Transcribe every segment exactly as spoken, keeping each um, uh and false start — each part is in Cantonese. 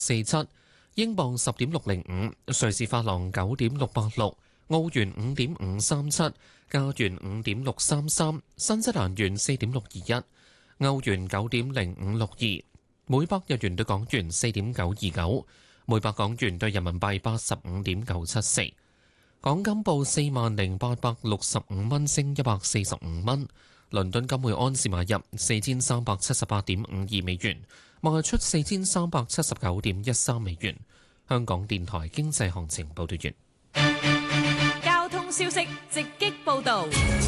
四七，英鎊十點六零五，瑞士法郎九點六八六，澳元五點五三七，加元五點六三三，新西蘭元四點六二一，歐元九點零五六二，每百日元對港元四點九二九，每百港元對人民幣八十五點九七四。港金報四萬零八百六十五蚊，升一百四十五蚊。倫敦金每安士買入四千三百七十八點五二美元，賣出四千三百七十九點一三美元。香港電台經濟行情報道完。 交通消息直擊報道。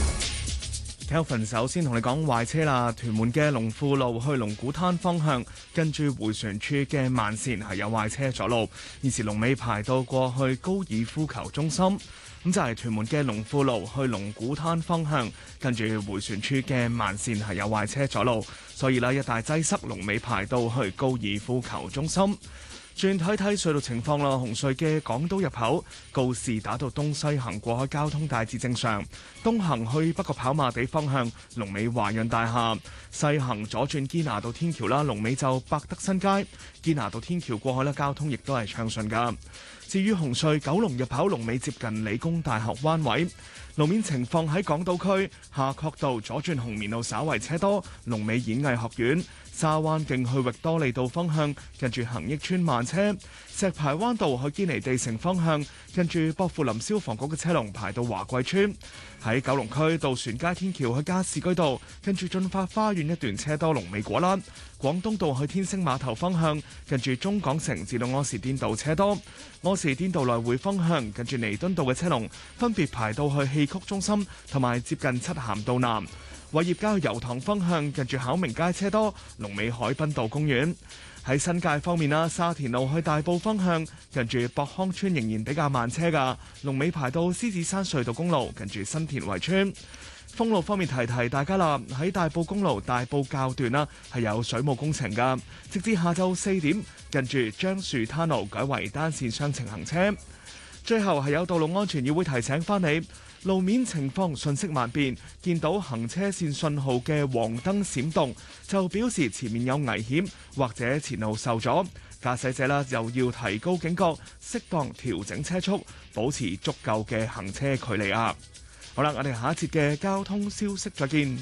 Kelvin 首先同你講壞車啦，屯門嘅龍富路去龍鼓灘方向，跟住迴旋處嘅慢線係有壞車阻路，現時龍尾排到過去高爾夫球中心。咁就係屯門嘅龍富路去龍鼓灘方向，跟住迴旋處嘅慢線係有壞車阻路，所以呢一帶擠塞，龍尾排到去高爾夫球中心。轉睇睇隧道情況啦，紅隧嘅港島入口告士打道東西行過海交通大致正常，東行去北角跑馬地方向龍尾華潤大廈，西行左轉堅拿道天橋啦，龍尾就百德新街，堅拿道天橋過海咧交通亦都係暢順噶。至於紅隧九龍入口龍尾接近理工大學灣位。路面情況喺港島區夏慤道左轉紅棉路稍為車多，龍尾演藝學院。沙灣徑去域多利道方向，近住恒益邨慢車；石排灣道去堅尼地城方向，近住薄扶林消防局嘅車龍排到華貴邨。喺九龍區渡船街天橋去加士居道，近住進發花園一段車多，龍尾果欄。廣東道去天星碼頭方向，近住中港城至到柯士甸道車多。柯士甸道來回方向，近住彌敦道嘅車龍分別排到去戲曲中心同埋接近漆咸道南。偉業街去油塘方向，近住巧明街車多，龍尾海濱道公園。喺新界方面啦，沙田路去大埔方向，近住博康村仍然比較慢車㗎，龍尾排到獅子山隧道公路，近住新田圍村。封路方面提提大家啦，喺大埔公路大埔滘段啦係有水務工程㗎，直至下晝四點，近住樟樹灘路改為單線雙程行車。最後係有道路安全議會提醒返你。路面情況瞬息萬變，見到行車線信號嘅黃燈閃動，就表示前面有危險或者前路受阻。駕駛者啦又要提高警覺，適當調整車速，保持足夠嘅行車距離啊！好啦，我哋下一節嘅交通消息再見。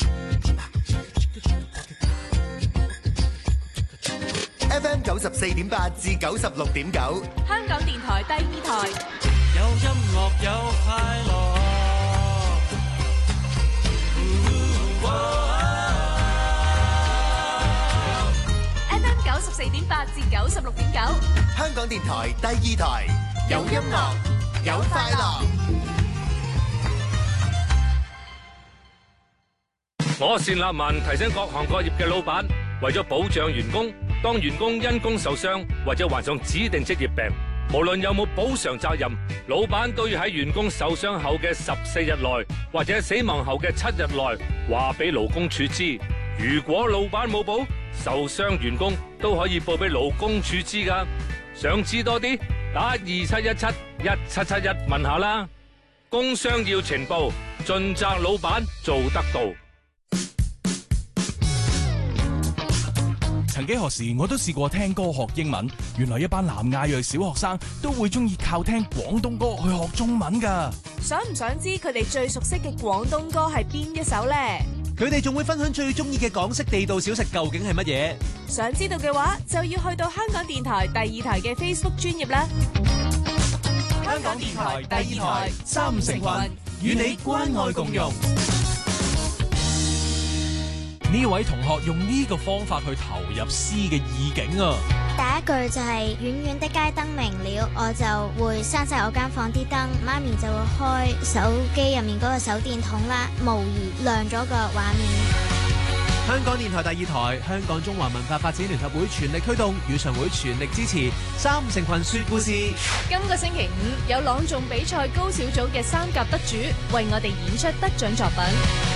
F M 九十四點八至九十六點九， 香港電台第二台。 有音樂有快樂。 F M 九十四點八至九十六點九， 香港電台第二台。有音樂有快樂。 我單立文提醒各行各業嘅老闆，為咗保障員工，當員工因工受傷或者患上指定職業病，無論有冇補償責任，老闆都要喺員工受傷後嘅十四日內，或者死亡後嘅七日內，話俾勞工處知。如果老闆冇補，受傷員工都可以報俾勞工處知噶。想知多啲，打二七一七一七七一問下啦。工傷要呈報，盡責老闆做得到。 曾幾何時我都試過聽歌學英文，原來一班南亞裔小學生都會中意靠聽廣東歌去學中文㗎。 想唔想知佢哋最熟悉嘅廣東歌係邊一首呢？ 佢哋仲會分享最中意嘅港式地道小食究竟係乜嘢？ 想知道嘅話，就要去到香港電台第二台嘅 Facebook 專頁啦。 香港電台第二台三成群，與你關愛共融。 呢位同學用呢個方法去投入詩嘅意境啊！ 第一句就係遠遠的街燈明了，我就會閂晒我間房啲燈，媽咪就會開手機入面嗰個手電筒啦，模擬亮咗個畫面。 香港電台第二台，香港中華文化發展聯合會全力推動，語常會全力支持三成群說故事。 今個星期五有朗誦比賽高小組嘅三甲得主為我哋演出得獎作品。